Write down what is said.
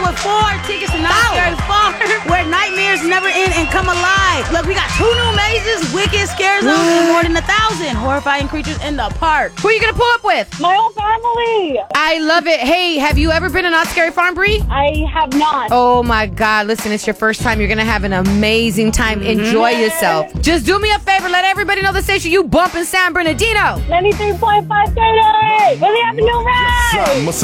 with 4 tickets to Knott's Scary Farm, where nightmares never end and come alive. Look, we got 2 new mazes, Wicked, Scare Zone, and more than 1,000 horrifying creatures in the park. Who are you going to pull up with? My whole family. I love it. Hey, have you ever been to Knott's Scary Farm, Bree? I have not. Oh, my God. Listen, it's your first time. You're going to have an amazing time. Enjoy yourself. Just do me a favor. Let everybody know the station you bump in San Bernardino. 93.5 Katy. Really have a new ride.